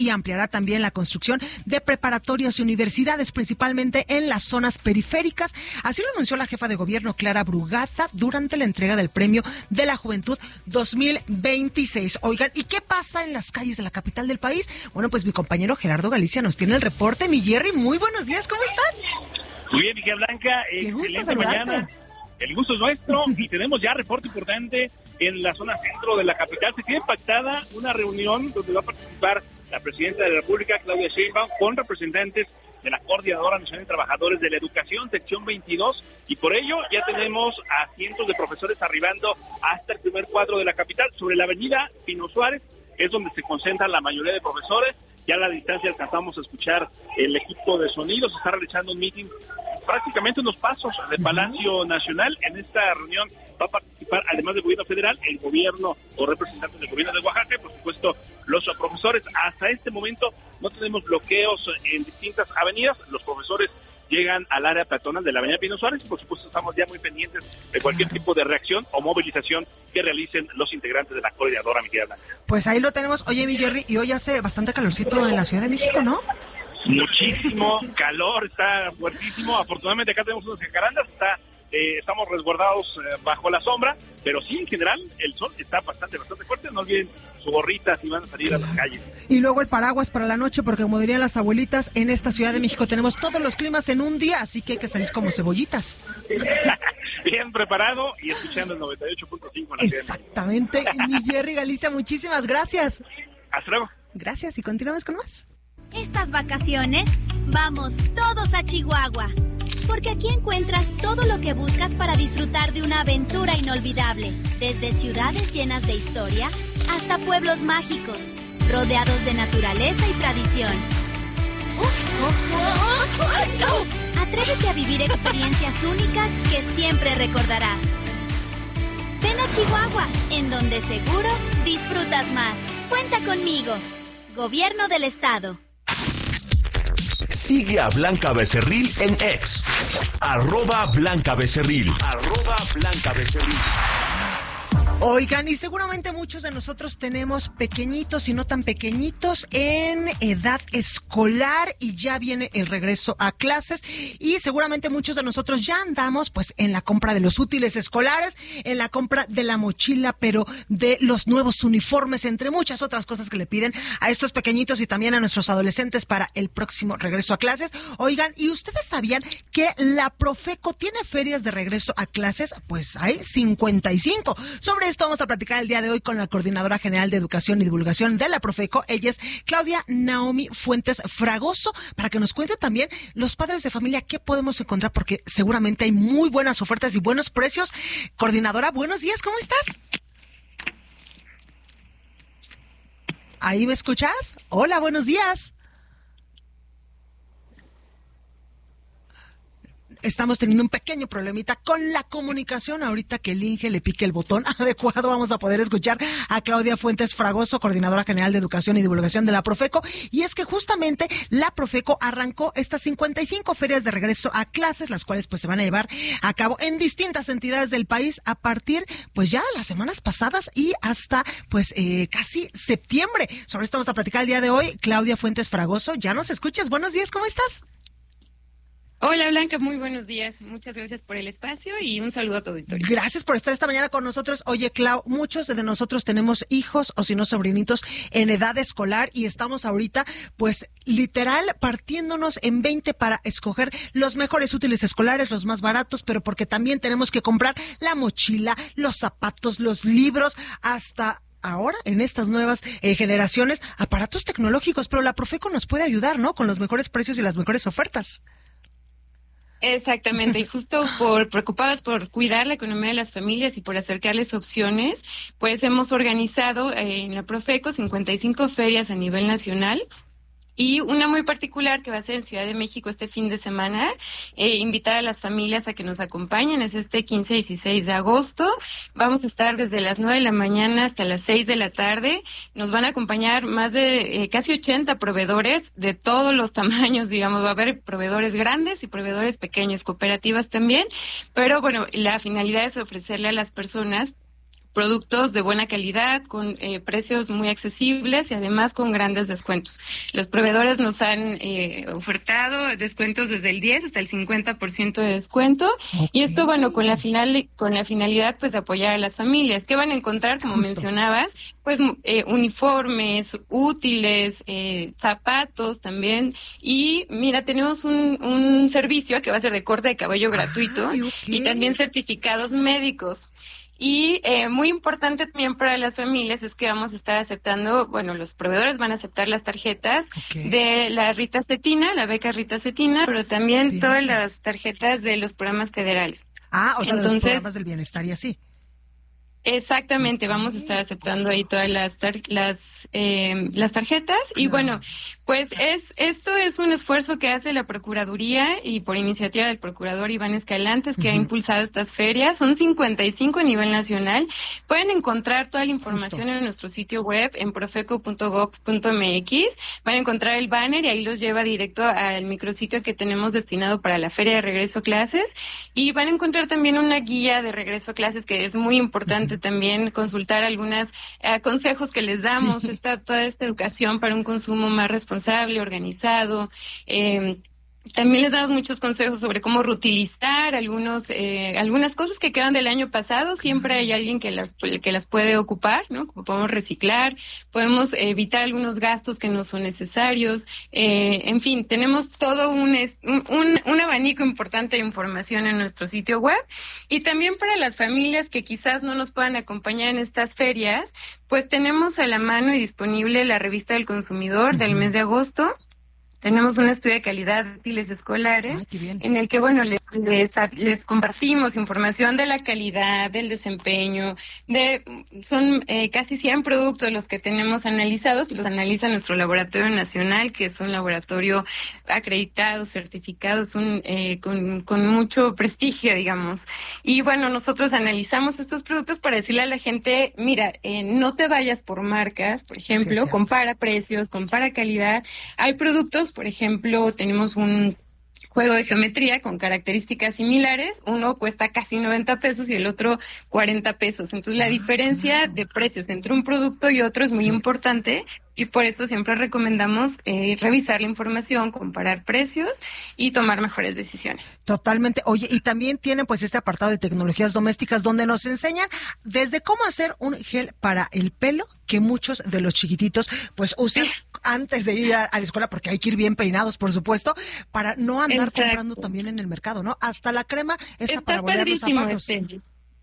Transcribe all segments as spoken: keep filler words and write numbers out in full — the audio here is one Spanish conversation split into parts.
y ampliará también la construcción de preparatorias y universidades, principalmente en las zonas periféricas. Así lo anunció la jefa de gobierno, Clara Brugada, durante la entrega del Premio de la Juventud dos mil veintiséis. Oigan, ¿y qué pasa en las calles de la capital del país? Bueno, pues mi compañero Gerardo Galicia nos tiene el reporte. Mi Jerry, muy buenos días, ¿cómo estás? Muy bien, Miguel Blanca. Qué gusto saludarte. Mañana. El gusto es nuestro y tenemos ya reporte importante en la zona centro de la capital. Se tiene pactada una reunión donde va a participar la presidenta de la República, Claudia Sheinbaum, con representantes de la Coordinadora Nacional de Trabajadores de la Educación, sección veintidós, y por ello ya tenemos a cientos de profesores arribando hasta el primer cuadro de la capital. Sobre la avenida Pino Suárez es donde se concentra la mayoría de profesores. Ya a la distancia alcanzamos a escuchar el equipo de sonido. Se está realizando un meeting prácticamente unos pasos del Palacio Nacional. En esta reunión va a participar, además del gobierno federal, el gobierno o representantes del gobierno de Oaxaca, y por supuesto los profesores. Hasta este momento no tenemos bloqueos en distintas avenidas. Los profesores llegan al área peatonal de la avenida Pino Suárez y por supuesto estamos ya muy pendientes de cualquier tipo de reacción o movilización que realicen los integrantes de la coordinadora, Miguel Blanca. Pues ahí lo tenemos. Oye, mi Jerry, y hoy hace bastante calorcito en la Ciudad de México, ¿no? Muchísimo calor, está fuertísimo. Afortunadamente acá tenemos unas jacarandas, está, eh, estamos resguardados eh, bajo la sombra, pero sí, en general, el sol está bastante, bastante fuerte. No olviden su gorrita si van a salir a las calles. Y luego el paraguas para la noche, porque como dirían las abuelitas, en esta Ciudad de México tenemos todos los climas en un día, así que hay que salir como cebollitas. Bien preparado y escuchando el noventa y ocho punto cinco. Exactamente. Mi Jerry Galicia, muchísimas gracias. Hasta luego. Gracias y continuamos con más. Estas vacaciones, vamos todos a Chihuahua, porque aquí encuentras todo lo que buscas para disfrutar de una aventura inolvidable, desde ciudades llenas de historia hasta pueblos mágicos, rodeados de naturaleza y tradición. Atrévete a vivir experiencias únicas que siempre recordarás. Ven a Chihuahua, en donde seguro disfrutas más. Cuenta conmigo. Gobierno del Estado. Sigue a Blanca Becerril en X, arroba Blanca Becerril, arroba Blanca Becerril. Oigan, y seguramente muchos de nosotros tenemos pequeñitos y no tan pequeñitos en edad escolar y ya viene el regreso a clases y seguramente muchos de nosotros ya andamos pues en la compra de los útiles escolares, en la compra de la mochila, pero de los nuevos uniformes, entre muchas otras cosas que le piden a estos pequeñitos y también a nuestros adolescentes para el próximo regreso a clases. Oigan, ¿y ustedes sabían que la Profeco tiene ferias de regreso a clases? Pues hay cincuenta y cinco. Sobre esto vamos a platicar el día de hoy con la Coordinadora General de Educación y Divulgación de la Profeco. Ella es Claudia Naomi Fuentes Fragoso, para que nos cuente también los padres de familia qué podemos encontrar, porque seguramente hay muy buenas ofertas y buenos precios. Coordinadora, buenos días, ¿cómo estás? ¿Ahí me escuchas? Hola, buenos días. Estamos teniendo un pequeño problemita con la comunicación. Ahorita que el Inge le pique el botón adecuado, vamos a poder escuchar a Claudia Fuentes Fragoso, Coordinadora General de Educación y Divulgación de la Profeco. Y es que justamente la Profeco arrancó estas cincuenta y cinco ferias de regreso a clases, las cuales pues se van a llevar a cabo en distintas entidades del país a partir pues ya las semanas pasadas y hasta pues eh, casi septiembre. Sobre esto vamos a platicar el día de hoy. Claudia Fuentes Fragoso, ya nos escuchas. Buenos días, ¿cómo estás? Hola Blanca, muy buenos días. Muchas gracias por el espacio y un saludo a tu auditorio. Gracias por estar esta mañana con nosotros. Oye, Clau, muchos de nosotros tenemos hijos o si no sobrinitos en edad escolar y estamos ahorita pues literal partiéndonos en veinte para escoger los mejores útiles escolares, los más baratos, pero porque también tenemos que comprar la mochila, los zapatos, los libros, hasta ahora en estas nuevas eh, generaciones, aparatos tecnológicos, pero la Profeco nos puede ayudar, ¿no? Con los mejores precios y las mejores ofertas. Exactamente, y justo por preocupadas por cuidar la economía de las familias y por acercarles opciones, pues hemos organizado eh, en la Profeco cincuenta y cinco ferias a nivel nacional. Y una muy particular que va a ser en Ciudad de México este fin de semana, eh, invitar a las familias a que nos acompañen, es este quince y dieciséis de agosto. Vamos a estar desde las nueve de la mañana hasta las seis de la tarde. Nos van a acompañar más de eh, casi ochenta proveedores de todos los tamaños, digamos, va a haber proveedores grandes y proveedores pequeños, cooperativas también, pero bueno, la finalidad es ofrecerle a las personas productos de buena calidad, con eh, precios muy accesibles y además con grandes descuentos. Los proveedores nos han eh, ofertado descuentos desde el diez hasta el cincuenta por ciento de descuento. Okay. Y esto, bueno, con la final, con la finalidad pues de apoyar a las familias. ¿Qué van a encontrar? Como Justo. mencionabas, pues eh, uniformes, útiles, eh, zapatos también. Y mira, tenemos un, un servicio que va a ser de corte de cabello gratuito. Ay, okay. Y también certificados médicos. Y eh, muy importante también para las familias es que vamos a estar aceptando, bueno, los proveedores van a aceptar las tarjetas okay. de la Rita Cetina, la beca Rita Cetina, pero también Bien. todas las tarjetas de los programas federales. Ah, o sea, Entonces, los programas del bienestar y así. Exactamente, okay. vamos a estar aceptando ahí todas las tar- las eh, las tarjetas claro. y bueno, pues es esto es un esfuerzo que hace la Procuraduría y por iniciativa del Procurador Iván Escalantes que uh-huh. ha impulsado estas ferias, son cincuenta y cinco a nivel nacional. Pueden encontrar toda la información Justo. en nuestro sitio web en profeco punto gob punto mx, van a encontrar el banner y ahí los lleva directo al micrositio que tenemos destinado para la feria de regreso a clases y van a encontrar también una guía de regreso a clases que es muy importante también consultar algunos eh, consejos que les damos, sí. esta, toda esta educación para un consumo más responsable, organizado. Eh, También les damos muchos consejos sobre cómo reutilizar algunos, eh, algunas cosas que quedan del año pasado. Siempre hay alguien que las, que las puede ocupar, ¿no? Como podemos reciclar, podemos evitar algunos gastos que no son necesarios. Eh, en fin, tenemos todo un, un, un abanico importante de información en nuestro sitio web. Y también para las familias que quizás no nos puedan acompañar en estas ferias, pues tenemos a la mano y disponible la revista del consumidor del mes de agosto. Tenemos un estudio de calidad de útiles escolares Ay, en el que, bueno, les, les, les compartimos información de la calidad, del desempeño, de son eh, casi cien productos los que tenemos analizados, los analiza nuestro laboratorio nacional, que es un laboratorio acreditado, certificado, es un, eh, con, con mucho prestigio, digamos. Y bueno, nosotros analizamos estos productos para decirle a la gente, mira, eh, no te vayas por marcas, por ejemplo, sí, compara precios, compara calidad. Hay productos, por ejemplo, tenemos un juego de geometría con características similares, uno cuesta casi noventa pesos y el otro cuarenta pesos. Entonces la diferencia de precios entre un producto y otro es muy sí. importante y por eso siempre recomendamos eh, revisar la información, comparar precios y tomar mejores decisiones. Totalmente. Oye, y también tienen pues este apartado de tecnologías domésticas donde nos enseñan desde cómo hacer un gel para el pelo que muchos de los chiquititos pues usan sí. antes de ir a, a la escuela, porque hay que ir bien peinados, por supuesto, para no andar Exacto. comprando también en el mercado, ¿no? Hasta la crema esta Está para bolear los zapatos. Este.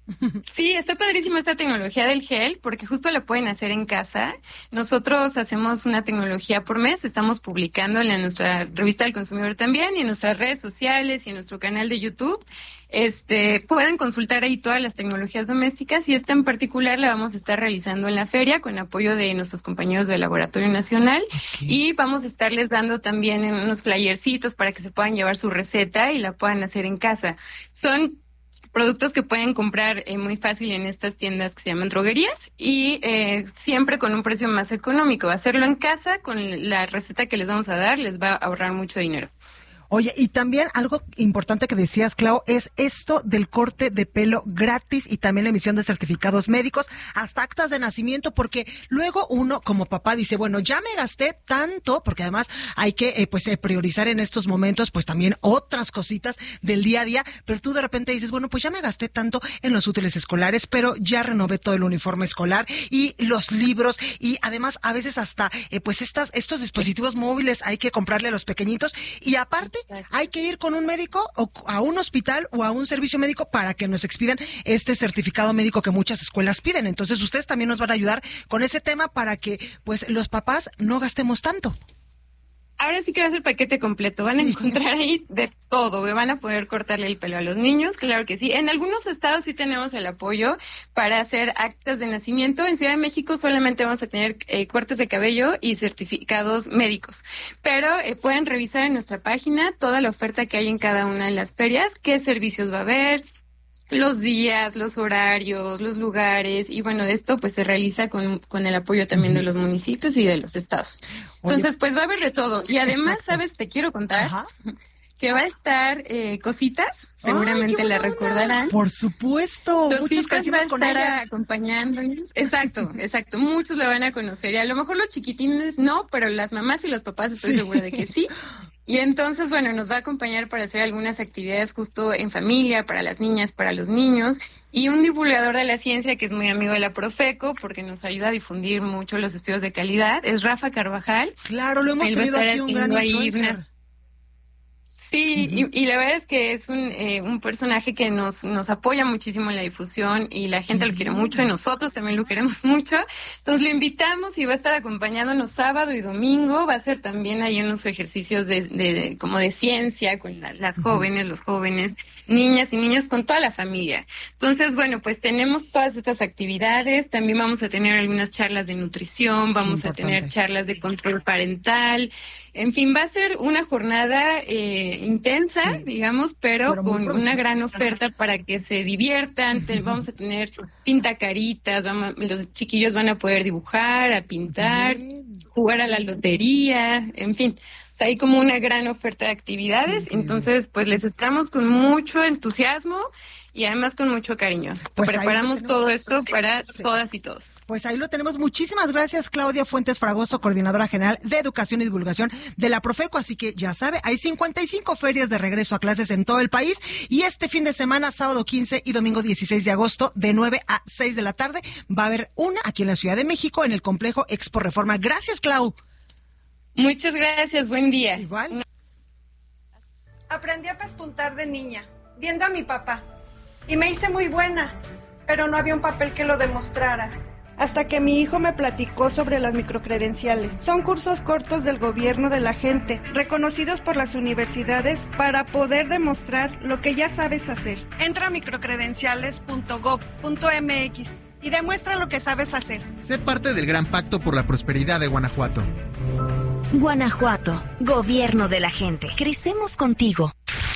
Sí, está padrísima esta tecnología del gel, porque justo la pueden hacer en casa. Nosotros hacemos una tecnología por mes, estamos publicando en la, nuestra revista del consumidor también, y en nuestras redes sociales y en nuestro canal de YouTube. Este, pueden consultar ahí todas las tecnologías domésticas, y esta en particular la vamos a estar realizando en la feria con apoyo de nuestros compañeros del Laboratorio Nacional, okay. y vamos a estarles dando también unos flyercitos para que se puedan llevar su receta y la puedan hacer en casa. Son productos que pueden comprar eh, muy fácil en estas tiendas que se llaman droguerías y eh, siempre con un precio más económico. Hacerlo en casa con la receta que les vamos a dar les va a ahorrar mucho dinero. Oye, y también algo importante que decías, Clau, es esto del corte de pelo gratis y también la emisión de certificados médicos, hasta actas de nacimiento, porque luego uno como papá dice, bueno, ya me gasté tanto, porque además hay que eh, pues eh, priorizar en estos momentos pues también otras cositas del día a día, pero tú de repente dices, bueno, pues ya me gasté tanto en los útiles escolares, pero ya renové todo el uniforme escolar y los libros, y además a veces hasta eh, pues estas estos dispositivos móviles hay que comprarle a los pequeñitos, y aparte hay que ir con un médico o a un hospital o a un servicio médico para que nos expidan este certificado médico que muchas escuelas piden. Entonces ustedes también nos van a ayudar con ese tema para que pues los papás no gastemos tanto. Ahora sí que va a ser paquete completo, van a sí. encontrar ahí de todo, van a poder cortarle el pelo a los niños, claro que sí. En algunos estados sí tenemos el apoyo para hacer actas de nacimiento. En Ciudad de México solamente vamos a tener eh, cortes de cabello y certificados médicos, pero eh, pueden revisar en nuestra página toda la oferta que hay en cada una de las ferias, qué servicios va a haber, los días, los horarios, los lugares, y bueno, esto pues se realiza con, con el apoyo también de los municipios y de los estados. Entonces, Oye, pues va a haber de todo. Y además, exacto. ¿sabes? Te quiero contar Ajá. que va a estar eh, Cositas, seguramente Ay, la onda. recordarán. Por supuesto, Cositas muchos va a crecimos con estar ella. acompañándonos. Exacto, exacto. Muchos la van a conocer. Y a lo mejor los chiquitines no, pero las mamás y los papás estoy Sí. segura de que sí. Y entonces, bueno, nos va a acompañar para hacer algunas actividades justo en familia, para las niñas, para los niños. Y un divulgador de la ciencia que es muy amigo de la Profeco, porque nos ayuda a difundir mucho los estudios de calidad, es Rafa Carvajal. Claro, lo hemos Él va a tenido estar aquí un gran haciendo ahí influencer. unas- Sí, uh-huh. y, y la verdad es que es un, eh, un personaje que nos, nos apoya muchísimo en la difusión y la gente lo quiere mucho y nosotros también lo queremos mucho. Entonces lo invitamos y va a estar acompañándonos sábado y domingo. Va a ser también ahí unos ejercicios de, de, de como de ciencia con la, las jóvenes, los jóvenes, niñas y niños, con toda la familia. Entonces, bueno, pues tenemos todas estas actividades. También vamos a tener algunas charlas de nutrición, vamos a tener charlas de control parental. En fin, va a ser una jornada eh, intensa, sí, digamos, pero, pero con una gran oferta para que se diviertan. Te, vamos a tener pintacaritas, vamos, los chiquillos van a poder dibujar, a pintar, bien, jugar a la lotería, en fin. O sea, hay como una gran oferta de actividades, sí, entonces pues les esperamos con mucho entusiasmo y además con mucho cariño. Pues preparamos todo esto para sí. todas y todos. Pues ahí lo tenemos. Muchísimas gracias, Claudia Fuentes Fragoso, coordinadora general de Educación y Divulgación de la Profeco. Así que ya sabe, hay cincuenta y cinco ferias de regreso a clases en todo el país y este fin de semana, sábado quince y domingo dieciséis de agosto, de nueve a seis de la tarde, va a haber una aquí en la Ciudad de México, en el complejo Expo Reforma. Gracias, Clau. Muchas gracias, buen día. Igual. Aprendí a pespuntar de niña, viendo a mi papá. Y me hice muy buena, pero no había un papel que lo demostrara. Hasta que mi hijo me platicó sobre las microcredenciales. Son cursos cortos del gobierno de la gente, reconocidos por las universidades para poder demostrar lo que ya sabes hacer. Entra a microcredenciales punto gob punto mx y demuestra lo que sabes hacer. Sé parte del Gran Pacto por la Prosperidad de Guanajuato. Guanajuato, gobierno de la gente. Crecemos contigo.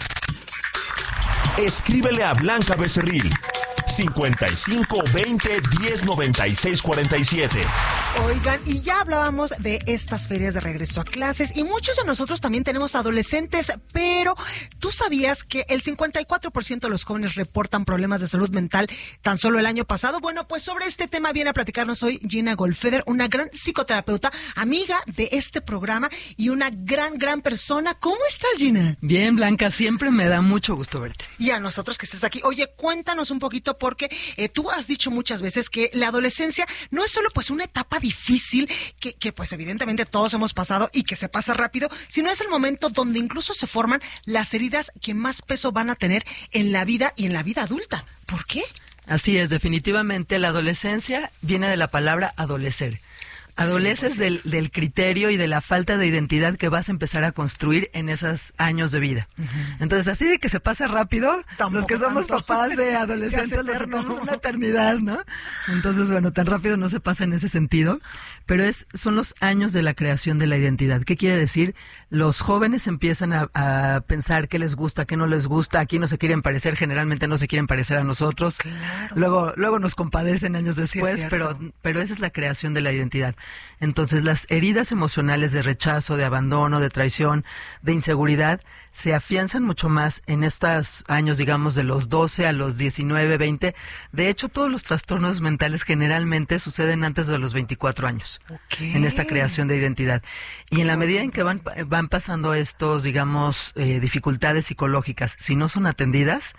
Escríbele a Blanca Becerril, cincuenta y cinco veinte diez noventa y seis cuarenta y siete. Oigan, y ya hablábamos de estas ferias de regreso a clases y muchos de nosotros también tenemos adolescentes, pero ¿tú sabías que el cincuenta y cuatro por ciento de los jóvenes reportan problemas de salud mental tan solo el año pasado? Bueno, pues sobre este tema viene a platicarnos hoy Gina Goldfeder, una gran psicoterapeuta, amiga de este programa y una gran, gran persona. ¿Cómo estás, Gina? Bien, Blanca, siempre me da mucho gusto verte. Y a nosotros que estés aquí. Oye, cuéntanos un poquito porque eh, tú has dicho muchas veces que la adolescencia no es solo pues una etapa difícil que, que pues evidentemente todos hemos pasado y que se pasa rápido, sino es el momento donde incluso se forman las heridas que más peso van a tener en la vida y en la vida adulta. ¿Por qué? Así es, definitivamente la adolescencia viene de la palabra adolecer. Adoleces del, del criterio y de la falta de identidad que vas a empezar a construir en esos años de vida. Uh-huh. Entonces, así de que se pasa rápido, tampoco los que somos tanto. Papás de adolescentes los tenemos una eternidad, ¿no? Entonces, bueno, tan rápido no se pasa en ese sentido, pero es son los años de la creación de la identidad. ¿Qué quiere decir? Los jóvenes empiezan a, a pensar qué les gusta, qué no les gusta, aquí no se quieren parecer, generalmente no se quieren parecer a nosotros. Claro. Luego, luego nos compadecen años después, sí, pero, pero esa es la creación de la identidad. Entonces, las heridas emocionales de rechazo, de abandono, de traición, de inseguridad, se afianzan mucho más en estos años, digamos, de los doce a los diecinueve, veinte. De hecho, todos los trastornos mentales generalmente suceden antes de los veinticuatro años, okay, en esta creación de identidad. Y en la medida en que van, van pasando estos, digamos, eh, dificultades psicológicas, si no son atendidas,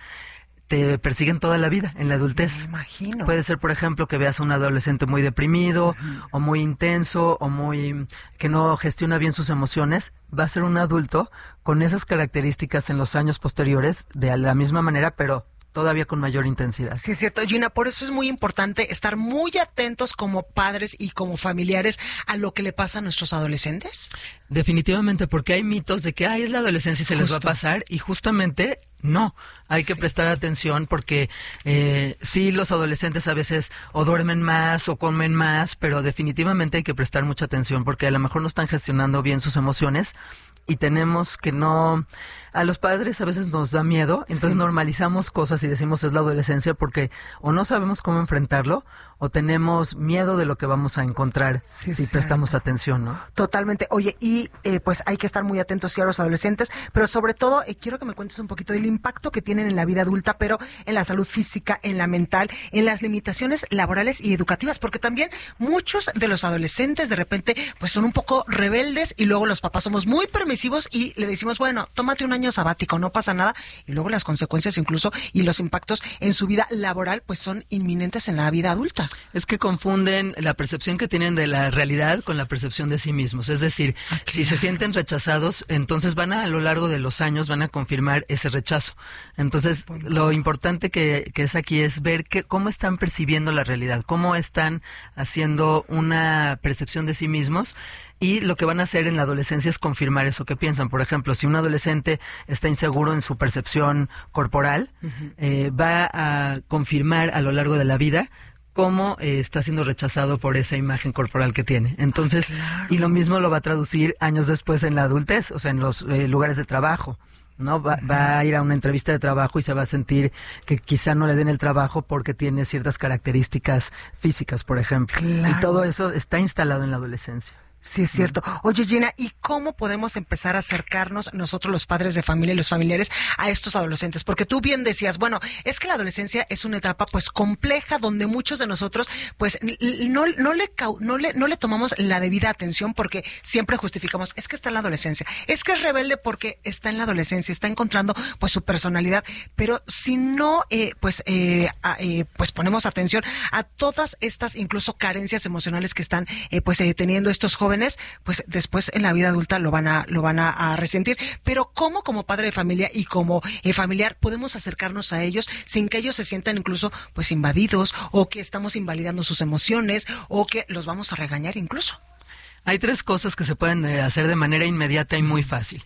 te persiguen toda la vida en la adultez. Me imagino. Puede ser, por ejemplo, que veas a un adolescente muy deprimido, uh-huh, o muy intenso, o muy que no gestiona bien sus emociones. Va a ser un adulto con esas características en los años posteriores de la misma manera, pero todavía con mayor intensidad. Sí, es cierto, Gina, por eso es muy importante estar muy atentos como padres y como familiares a lo que le pasa a nuestros adolescentes. Definitivamente, porque hay mitos de que ay, es la adolescencia y se Justo. les va a pasar, y justamente no, hay sí. que prestar atención porque eh, sí, los adolescentes a veces o duermen más o comen más, pero definitivamente hay que prestar mucha atención porque a lo mejor no están gestionando bien sus emociones y tenemos que no... A los padres a veces nos da miedo, entonces sí. normalizamos cosas y decimos es la adolescencia porque o no sabemos cómo enfrentarlo o tenemos miedo de lo que vamos a encontrar sí, si prestamos atención, ¿no? Totalmente. Oye, y eh, pues hay que estar muy atentos sí a los adolescentes, pero sobre todo eh, quiero que me cuentes un poquito del impacto que tienen en la vida adulta, pero en la salud física, en la mental, en las limitaciones laborales y educativas, porque también muchos de los adolescentes de repente pues son un poco rebeldes y luego los papás somos muy permisivos y le decimos, bueno, tómate un año sabático, no pasa nada, y luego las consecuencias incluso y los impactos en su vida laboral pues son inminentes en la vida adulta. Es que confunden la percepción que tienen de la realidad con la percepción de sí mismos. Es decir, ah, claro. si se sienten rechazados, entonces van a, a lo largo de los años, van a confirmar ese rechazo. Entonces, bueno, lo importante que, que es aquí es ver que, cómo están percibiendo la realidad, cómo están haciendo una percepción de sí mismos. Y lo que van a hacer en la adolescencia es confirmar eso que piensan. Por ejemplo, si un adolescente está inseguro en su percepción corporal, uh-huh. eh, va a confirmar a lo largo de la vida cómo eh, está siendo rechazado por esa imagen corporal que tiene. Entonces, ah, claro. y lo mismo lo va a traducir años después en la adultez, o sea, en los eh, lugares de trabajo. ¿no? Va, uh-huh. va a ir a una entrevista de trabajo y se va a sentir que quizá no le den el trabajo porque tiene ciertas características físicas, por ejemplo. Claro. Y todo eso está instalado en la adolescencia. Sí, es cierto. Oye, Gina, ¿y cómo podemos empezar a acercarnos nosotros los padres de familia y los familiares a estos adolescentes? Porque tú bien decías, bueno, es que la adolescencia es una etapa pues compleja donde muchos de nosotros pues no, no, le, no, le, no le tomamos la debida atención porque siempre justificamos, es que está en la adolescencia, es que es rebelde porque está en la adolescencia, está encontrando pues su personalidad, pero si no eh, pues, eh, a, eh, pues ponemos atención a todas estas incluso carencias emocionales que están eh, pues eh, teniendo estos jóvenes, pues después en la vida adulta lo van a lo van a, a resentir. Pero ¿cómo como padre de familia y como eh, familiar podemos acercarnos a ellos sin que ellos se sientan incluso pues invadidos o que estamos invalidando sus emociones o que los vamos a regañar incluso? Hay tres cosas que se pueden eh, hacer de manera inmediata y muy fácil.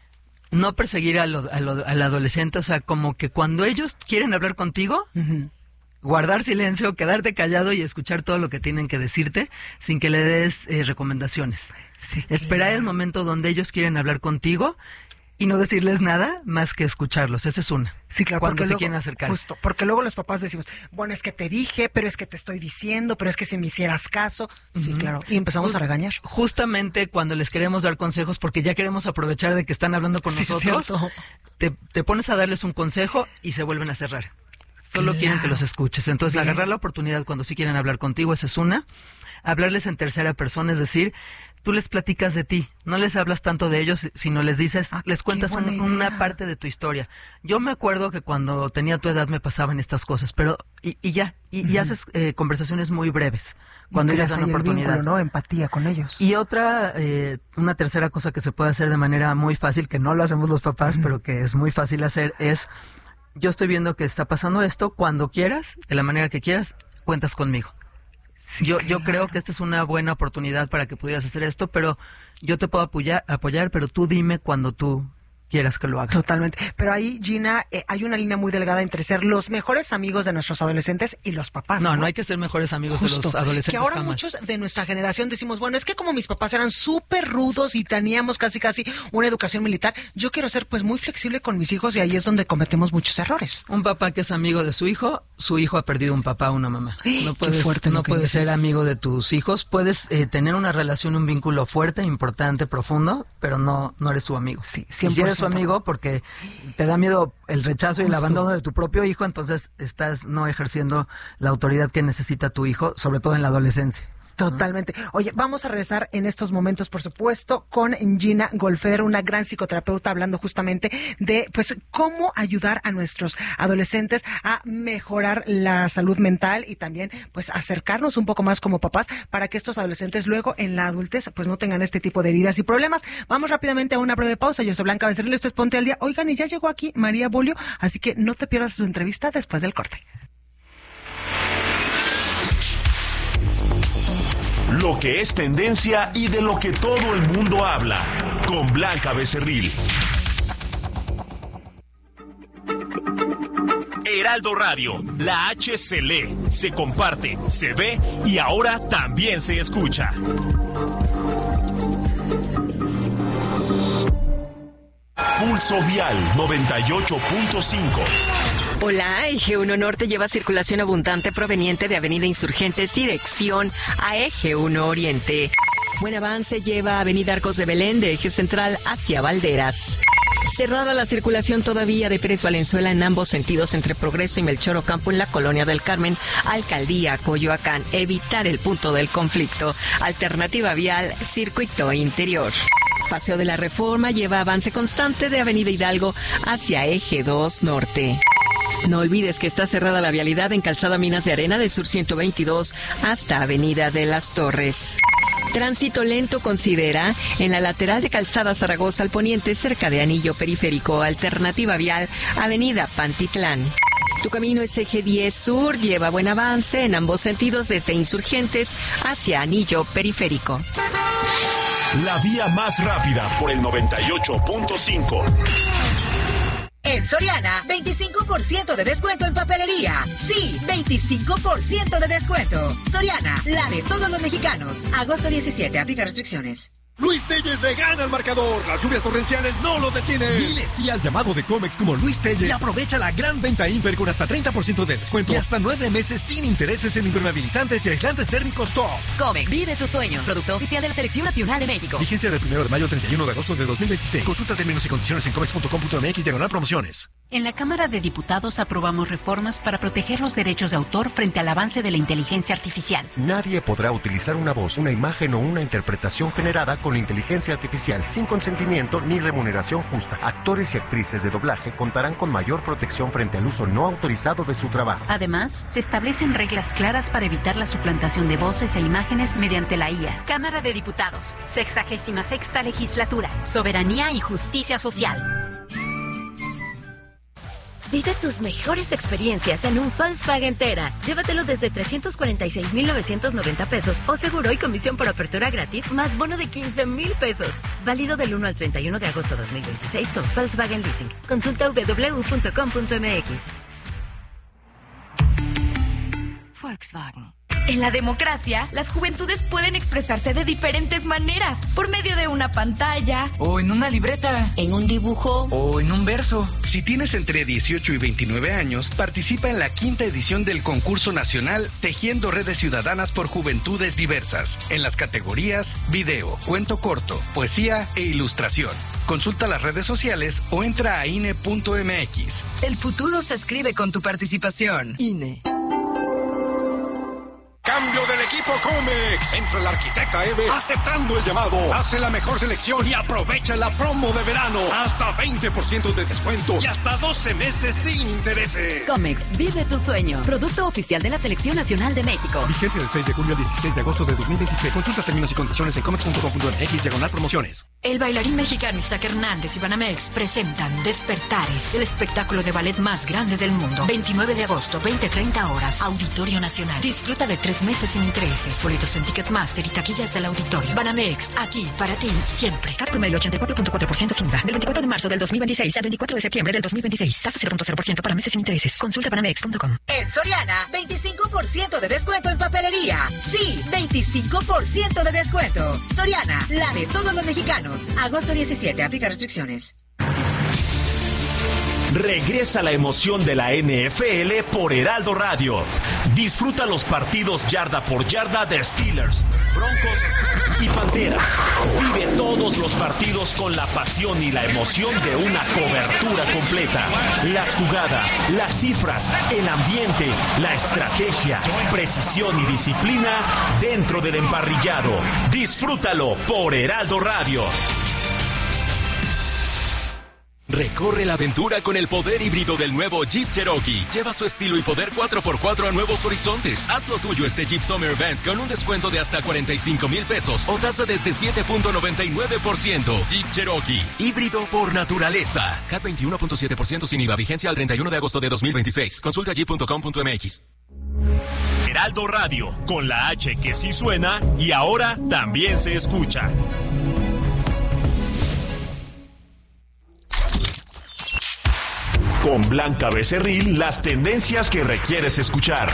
No perseguir a lo, a lo, al adolescente, o sea, como que cuando ellos quieren hablar contigo, uh-huh. guardar silencio, quedarte callado y escuchar todo lo que tienen que decirte sin que le des eh, recomendaciones. Sí, esperar claro. el momento donde ellos quieren hablar contigo y no decirles nada más que escucharlos. Esa es una. Sí, claro. Cuando se luego, quieren acercar. Justo, porque luego los papás decimos, bueno, es que te dije, pero es que te estoy diciendo, pero es que si me hicieras caso. Sí, uh-huh. claro. Y empezamos Just, a regañar. Justamente cuando les queremos dar consejos, porque ya queremos aprovechar de que están hablando con sí, nosotros, te, te pones a darles un consejo y se vuelven a cerrar. Solo claro. quieren que los escuches. Entonces, bien. Agarrar la oportunidad cuando sí quieren hablar contigo, esa es una. Hablarles en tercera persona, es decir, tú les platicas de ti. No les hablas tanto de ellos, sino les dices, ah, les cuentas un, una parte de tu historia. Yo me acuerdo que cuando tenía tu edad me pasaban estas cosas, pero y, y ya, y, uh-huh. y haces eh, conversaciones muy breves cuando les dan oportunidad. Vínculo, ¿no? Empatía con ellos. Y otra, eh, una tercera cosa que se puede hacer de manera muy fácil, que no lo hacemos los papás, uh-huh. pero que es muy fácil hacer, es... Yo estoy viendo que está pasando esto, cuando quieras, de la manera que quieras, cuentas conmigo. Sí, yo, claro. yo creo que esta es una buena oportunidad para que pudieras hacer esto, pero yo te puedo apoyar, apoyar pero tú dime cuando tú quieras que lo haga. Totalmente. Pero ahí, Gina, eh, hay una línea muy delgada entre ser los mejores amigos de nuestros adolescentes y los papás. No, no, no hay que ser mejores amigos Justo. de los adolescentes. Que ahora jamás. muchos de nuestra generación decimos, bueno, es que como mis papás eran súper rudos y teníamos casi casi una educación militar, yo quiero ser pues muy flexible con mis hijos y ahí es donde cometemos muchos errores. Un papá que es amigo de su hijo, su hijo ha perdido un papá o una mamá. No puedes, fuerte no puedes ser amigo de tus hijos. Puedes eh, tener una relación, un vínculo fuerte, importante, profundo, pero no, no eres su amigo. Sí, cien por ciento. Si eres su amigo porque te da miedo el rechazo Justo. y el abandono de tu propio hijo, entonces estás no ejerciendo la autoridad que necesita tu hijo, sobre todo en la adolescencia. Totalmente. Oye, vamos a regresar en estos momentos, por supuesto, con Gina Golfeder, una gran psicoterapeuta, hablando justamente de, pues, cómo ayudar a nuestros adolescentes a mejorar la salud mental y también, pues, acercarnos un poco más como papás para que estos adolescentes luego en la adultez, pues, no tengan este tipo de heridas y problemas. Vamos rápidamente a una breve pausa. Yo soy Blanca Becerril, esto es Ponte al Día. Oigan, y ya llegó aquí María Bolio, así que no te pierdas su entrevista después del corte. Lo que es tendencia y de lo que todo el mundo habla. Con Blanca Becerril. Heraldo Radio, la H se lee, se comparte, se ve y ahora también se escucha. Pulso Vial noventa y ocho punto cinco. Hola, Eje uno Norte lleva circulación abundante proveniente de Avenida Insurgentes, dirección a Eje uno Oriente. Buen avance lleva Avenida Arcos de Belén de Eje Central hacia Valderas. Cerrada la circulación todavía de Pérez Valenzuela en ambos sentidos entre Progreso y Melchor Ocampo en la Colonia del Carmen, Alcaldía Coyoacán. Evitar el punto del conflicto. Alternativa vial, circuito interior. Paseo de la Reforma lleva avance constante de Avenida Hidalgo hacia Eje dos Norte. No olvides que está cerrada la vialidad en Calzada Minas de Arena de Sur ciento veintidós hasta Avenida de las Torres. Tránsito lento considera en la lateral de Calzada Zaragoza al poniente cerca de Anillo Periférico. Alternativa vial, Avenida Pantitlán. Tu camino es Eje diez Sur, lleva buen avance en ambos sentidos desde Insurgentes hacia Anillo Periférico. La vía más rápida por el noventa y ocho punto cinco. En Soriana, veinticinco por ciento de descuento en papelería. Sí, veinticinco por ciento de descuento. Soriana, la de todos los mexicanos. Agosto diecisiete, aplica restricciones. Luis Telles le gana al marcador. Las lluvias torrenciales no lo detienen. Dile sí al llamado de Comex como Luis Telles y aprovecha la gran venta Imper con hasta treinta por ciento de descuento y hasta nueve meses sin intereses en impermeabilizantes y aislantes térmicos top. Comex, vive tus sueños. Producto oficial de la Selección Nacional de México. Vigencia del primero de mayo al treinta y uno de agosto de dos mil veintiséis. Consulta términos y condiciones en comex punto com punto m x diagonal promociones. En la Cámara de Diputados aprobamos reformas para proteger los derechos de autor frente al avance de la inteligencia artificial. Nadie podrá utilizar una voz, una imagen o una interpretación generada con inteligencia artificial sin consentimiento ni remuneración justa. Actores y actrices de doblaje contarán con mayor protección frente al uso no autorizado de su trabajo. Además, se establecen reglas claras para evitar la suplantación de voces e imágenes mediante la I A. Cámara de Diputados, sexagésima sexta legislatura. Soberanía y justicia social. Vive tus mejores experiencias en un Volkswagen Tera. Llévatelo desde trescientos cuarenta y seis mil novecientos noventa pesos o seguro y comisión por apertura gratis más bono de quince mil pesos. Válido del uno al treinta y uno de agosto de dos mil veintiséis con Volkswagen Leasing. Consulta doble u doble u doble u punto com punto m x. Volkswagen. En la democracia, las juventudes pueden expresarse de diferentes maneras, por medio de una pantalla, o en una libreta, en un dibujo, o en un verso. Si tienes entre dieciocho y veintinueve años, participa en la quinta edición del concurso nacional Tejiendo Redes Ciudadanas por Juventudes Diversas, en las categorías video, cuento corto, poesía e ilustración. Consulta las redes sociales o entra a I N E punto m x. El futuro se escribe con tu participación. I N E. Cambio del equipo Comex. Entra el arquitecta Eve aceptando el llamado. Hace la mejor selección y aprovecha la promo de verano. Hasta veinte por ciento de descuento y hasta doce meses sin intereses. Comex, vive tu sueño. Producto oficial de la Selección Nacional de México. Vigencia del seis de julio al dieciséis de agosto de dos mil veintiséis. Consulta términos y condiciones en comex punto com punto m x diagonal promociones. El bailarín mexicano Isaac Hernández y Banamex presentan Despertares, el espectáculo de ballet más grande del mundo. veintinueve de agosto, veinte treinta horas, Auditorio Nacional. Disfruta de tres meses sin intereses. Boletos en Ticketmaster y taquillas del auditorio. Banamex, aquí para ti siempre. C A T promedio ochenta y cuatro punto cuatro por ciento sin I V A. Del veinticuatro de marzo del dos mil veintiséis al veinticuatro de septiembre del dos mil veintiséis. Tasa cero punto cero por ciento para meses sin intereses. Consulta banamex punto com. En Soriana, veinticinco por ciento de descuento en papelería. Sí, veinticinco por ciento de descuento. Soriana, la de todos los mexicanos. Agosto diecisiete, aplica restricciones. Regresa la emoción de la N F L por Heraldo Radio. Disfruta los partidos yarda por yarda de Steelers, Broncos y Panteras. Vive todos los partidos con la pasión y la emoción de una cobertura completa. Las jugadas, las cifras, el ambiente, la estrategia, precisión y disciplina dentro del emparrillado. Disfrútalo por Heraldo Radio. Recorre la aventura con el poder híbrido del nuevo Jeep Cherokee. Lleva su estilo y poder cuatro por cuatro a nuevos horizontes. Haz lo tuyo este Jeep Summer Event con un descuento de hasta cuarenta y cinco mil pesos o tasa desde siete punto noventa y nueve por ciento. Jeep Cherokee, híbrido por naturaleza. C A T veintiuno punto siete por ciento sin I V A. Vigencia al treinta y uno de agosto de dos mil veintiséis. Consulta jeep punto com punto m x. Heraldo Radio, con la H que sí suena y ahora también se escucha. Con Blanca Becerril, las tendencias que requieres escuchar.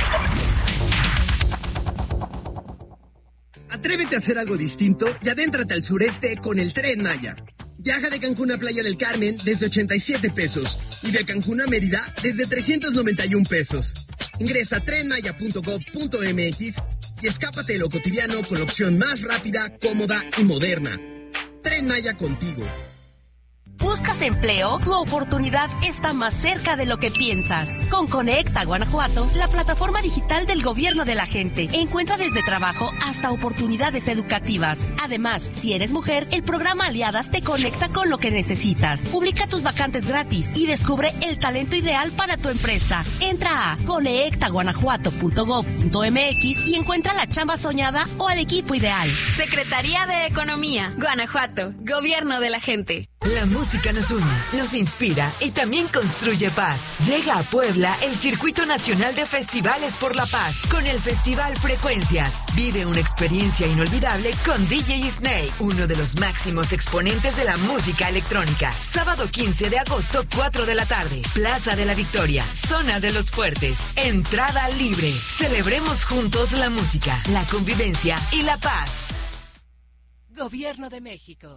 Atrévete a hacer algo distinto y adéntrate al sureste con el Tren Maya. Viaja de Cancún a Playa del Carmen desde ochenta y siete pesos y de Cancún a Mérida desde trescientos noventa y un pesos. Ingresa a trenmaya punto gob punto mx y escápate de lo cotidiano con la opción más rápida, cómoda y moderna. Tren Maya contigo. ¿Buscas empleo? Tu oportunidad está más cerca de lo que piensas. Con Conecta Guanajuato, la plataforma digital del gobierno de la gente, encuentra desde trabajo hasta oportunidades educativas. Además, si eres mujer, el programa Aliadas te conecta con lo que necesitas. Publica tus vacantes gratis y descubre el talento ideal para tu empresa. Entra a conecta guanajuato punto gob punto mx y encuentra la chamba soñada o al equipo ideal. Secretaría de Economía, Guanajuato, Gobierno de la Gente. La música nos une, nos inspira y también construye paz. Llega a Puebla el Circuito Nacional de Festivales por la Paz con el Festival Frecuencias. Vive una experiencia inolvidable con D J Snake, uno de los máximos exponentes de la música electrónica. Sábado quince de agosto, cuatro de la tarde. Plaza de la Victoria, Zona de los Fuertes. Entrada libre. Celebremos juntos la música, la convivencia y la paz. Gobierno de México.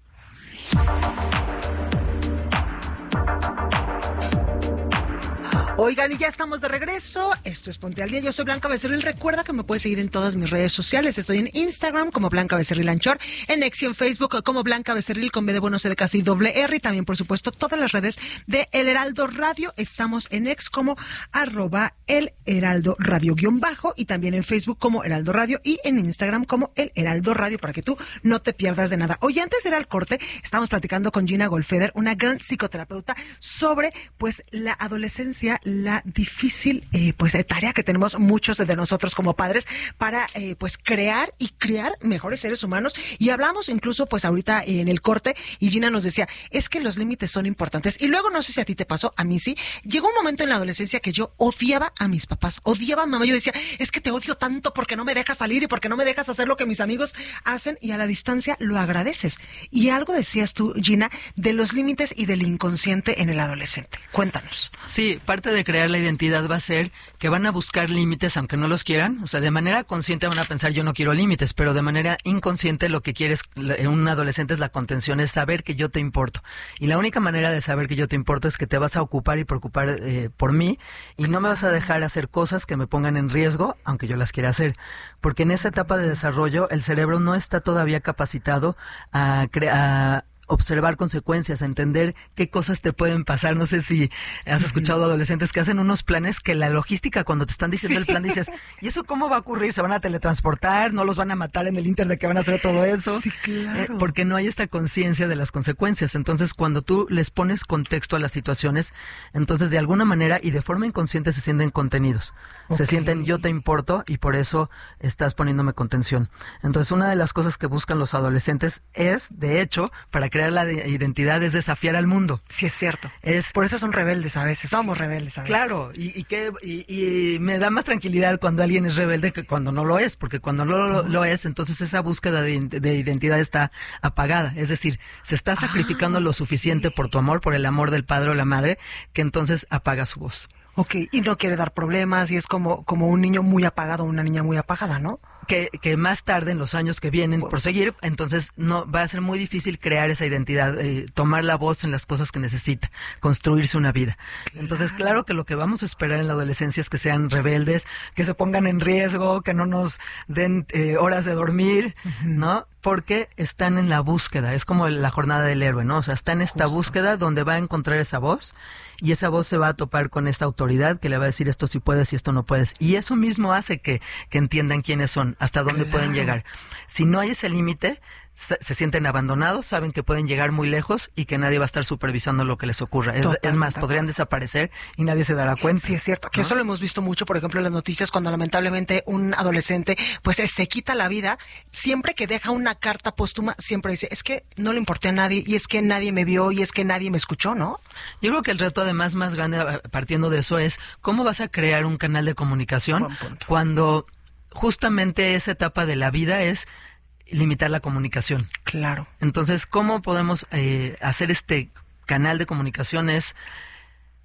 Oigan, y ya estamos de regreso. Esto es Ponte al Día. Yo soy Blanca Becerril. Recuerda que me puedes seguir en todas mis redes sociales. Estoy en Instagram como Blanca Becerril Anchor, en X y en Facebook como Blanca Becerril con B de bueno, C de casi doble R. Y también, por supuesto, todas las redes de El Heraldo Radio. Estamos en X como arroba El Heraldo Radio guión bajo y también en Facebook como Heraldo Radio y en Instagram como El Heraldo Radio para que tú no te pierdas de nada. Hoy, antes de ir al corte, estábamos platicando con Gina Golfeder, una gran psicoterapeuta, sobre pues la adolescencia, la difícil eh, pues tarea que tenemos muchos de nosotros como padres para eh, pues crear y criar mejores seres humanos. Y hablamos incluso pues ahorita eh, en el corte, y Gina nos decía, es que los límites son importantes. Y luego, no sé si a ti te pasó, a mí sí, llegó un momento en la adolescencia que yo odiaba a mis papás, odiaba a mamá. Yo decía, es que te odio tanto porque no me dejas salir y porque no me dejas hacer lo que mis amigos hacen, y a la distancia lo agradeces. Y algo decías tú, Gina, de los límites y del inconsciente en el adolescente. Cuéntanos. Sí, parte de crear la identidad va a ser que van a buscar límites aunque no los quieran. O sea, de manera consciente van a pensar, yo no quiero límites, pero de manera inconsciente lo que quieres en un adolescente es la contención, es saber que yo te importo. Y la única manera de saber que yo te importo es que te vas a ocupar y preocupar eh, por mí, y no me vas a dejar hacer cosas que me pongan en riesgo, aunque yo las quiera hacer. Porque en esa etapa de desarrollo el cerebro no está todavía capacitado a crear, observar consecuencias, a entender qué cosas te pueden pasar. No sé si has escuchado a adolescentes que hacen unos planes que la logística, cuando te están diciendo sí. el plan, dices, ¿y eso cómo va a ocurrir? ¿Se van a teletransportar? ¿No los van a matar en el inter de que van a hacer todo eso? Sí, claro. Eh, porque no hay esta conciencia de las consecuencias. Entonces, cuando tú les pones contexto a las situaciones, entonces de alguna manera y de forma inconsciente se sienten contenidos. Okay. Se sienten, yo te importo y por eso estás poniéndome contención. Entonces, una de las cosas que buscan los adolescentes es, de hecho, para crear la de identidad, es desafiar al mundo. Sí, es cierto. Es, por eso son rebeldes a veces, somos rebeldes a veces. Claro, y, y, que, y, y me da más tranquilidad cuando alguien es rebelde que cuando no lo es, porque cuando no lo, lo es, entonces esa búsqueda de, de identidad está apagada. Es decir, se está sacrificando ah, lo suficiente por tu amor, por el amor del padre o la madre, que entonces apaga su voz. Ok, y no quiere dar problemas, y es como, como un niño muy apagado, una niña muy apagada, ¿no? Que, que más tarde, en los años que vienen por seguir, entonces no va a ser muy difícil crear esa identidad, eh, tomar la voz en las cosas que necesita, construirse una vida. Claro. Entonces, claro que lo que vamos a esperar en la adolescencia es que sean rebeldes, que se pongan en riesgo, que no nos den eh, horas de dormir, uh-huh. ¿no? Porque están en la búsqueda, es como la jornada del héroe, ¿no? O sea, está en esta Justo. búsqueda donde va a encontrar esa voz, y esa voz se va a topar con esta autoridad que le va a decir esto sí puedes y esto no puedes. Y eso mismo hace que, que entiendan quiénes son, hasta dónde claro. pueden llegar. Si no hay ese límite, se, se sienten abandonados, saben que pueden llegar muy lejos y que nadie va a estar supervisando lo que les ocurra. Es, es más, podrían desaparecer y nadie se dará cuenta. Sí, es cierto. Que ¿no? Eso lo hemos visto mucho, por ejemplo, en las noticias, cuando lamentablemente un adolescente pues se quita la vida. Siempre que deja una carta póstuma, siempre dice, es que no le importé a nadie, y es que nadie me vio, y es que nadie me escuchó, ¿no? Yo creo que el reto además más grande, partiendo de eso, es cómo vas a crear un canal de comunicación cuando justamente esa etapa de la vida es limitar la comunicación. Claro. Entonces, ¿cómo podemos eh, hacer este canal de comunicación? Es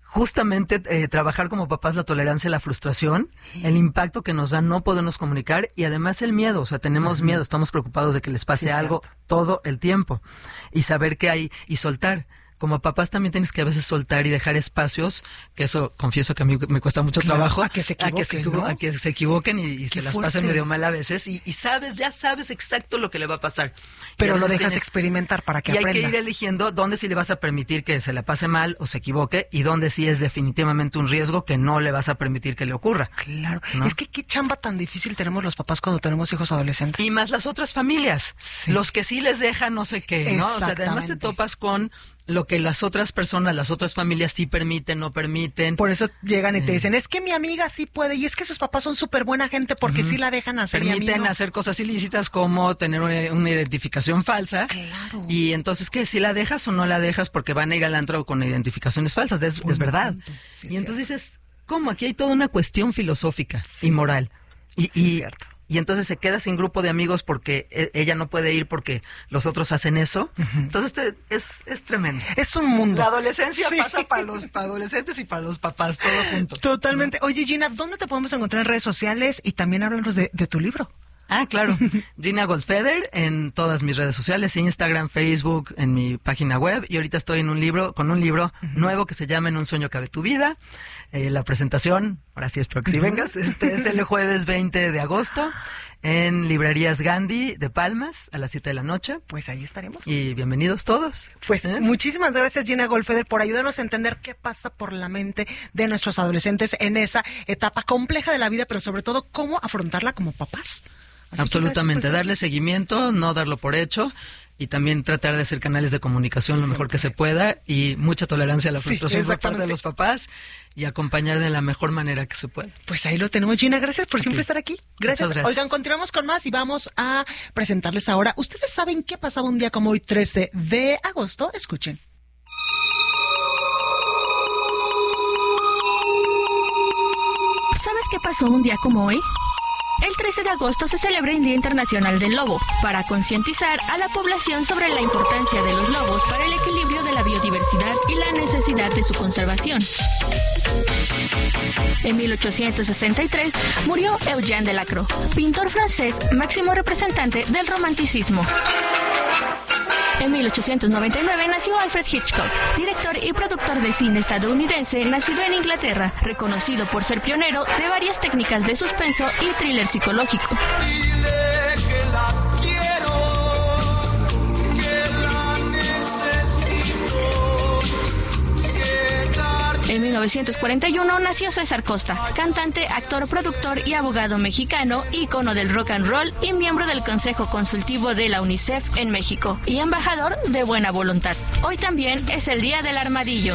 justamente eh, trabajar como papás la tolerancia a la frustración, el impacto que nos da no podernos comunicar y además el miedo, o sea, tenemos uh-huh. miedo, estamos preocupados de que les pase sí, algo cierto. todo el tiempo y saber qué hay y soltar. Como papás también tienes que a veces soltar y dejar espacios, que eso confieso que a mí me cuesta mucho claro, trabajo. A que se equivoquen, a que se, ¿no? a que se equivoquen y, y se las pasen medio mal a veces. Y, y sabes, ya sabes exacto lo que le va a pasar. Pero lo dejas tienes, experimentar para que y aprenda. Y hay que ir eligiendo dónde sí le vas a permitir que se la pase mal o se equivoque y dónde sí es definitivamente un riesgo que no le vas a permitir que le ocurra. Claro. ¿No? Es que qué chamba tan difícil tenemos los papás cuando tenemos hijos adolescentes. Y más las otras familias. Sí. Los que sí les dejan no sé qué, ¿no? O sea, además te topas con lo que las otras personas, las otras familias sí permiten, no permiten. Por eso llegan y te dicen, es que mi amiga sí puede, y es que sus papás son súper buena gente porque uh-huh. sí la dejan hacer. Permiten hacer cosas ilícitas como tener una, una identificación falsa. Claro. Y entonces, ¿qué? ¿Si la dejas o no la dejas? Porque van a ir al antro con identificaciones falsas. Es, es verdad. Sí, y entonces dices, ¿cómo? Aquí hay toda una cuestión filosófica sí. y moral. Y, sí, y, es cierto. Y entonces se queda sin grupo de amigos porque e- ella no puede ir porque los otros hacen eso. Uh-huh. Entonces te, es, es tremendo. Es un mundo. La adolescencia sí. pasa para los para adolescentes y para los papás, todo junto. Totalmente. Oye, Gina, ¿dónde te podemos encontrar en redes sociales? Y también háblanos de, de tu libro. Ah, claro. Gina Goldfeder en todas mis redes sociales, Instagram, Facebook, en mi página web. Y ahorita estoy en un libro, con un libro uh-huh. nuevo que se llama En un sueño cabe tu vida. Eh, la presentación, ahora sí espero que sí vengas, este es el jueves veinte de agosto en Librerías Gandhi de Palmas a las siete de la noche. Pues ahí estaremos. Y bienvenidos todos. Pues ¿Eh? muchísimas gracias, Gina Goldfeder, por ayudarnos a entender qué pasa por la mente de nuestros adolescentes en esa etapa compleja de la vida, pero sobre todo cómo afrontarla como papás. Así Absolutamente, darle seguimiento, no darlo por hecho y también tratar de hacer canales de comunicación lo mejor que se pueda y mucha tolerancia a la frustración sí, por parte de los papás y acompañar de la mejor manera que se pueda. Pues ahí lo tenemos, Gina, gracias por okay. siempre estar aquí. Gracias. gracias. Oigan, continuamos con más y vamos a presentarles ahora. ¿Ustedes saben qué pasaba un día como hoy, trece de agosto? Escuchen. ¿Sabes qué pasó un día como hoy? El trece de agosto se celebra el Día Internacional del Lobo, para concientizar a la población sobre la importancia de los lobos para el equilibrio de la biodiversidad y la necesidad de su conservación. En mil ochocientos sesenta y tres murió Eugène Delacroix, pintor francés máximo representante del romanticismo. En mil ochocientos noventa y nueve nació Alfred Hitchcock, director y productor de cine estadounidense, nacido en Inglaterra, reconocido por ser pionero de varias técnicas de suspenso y thriller psicológico. Dile que la quiero, que la necesito, que dar... En mil novecientos cuarenta y uno nació César Costa, cantante, actor, productor y abogado mexicano, ícono del rock and roll y miembro del Consejo Consultivo de la UNICEF en México y embajador de buena voluntad. Hoy también es el Día del Armadillo.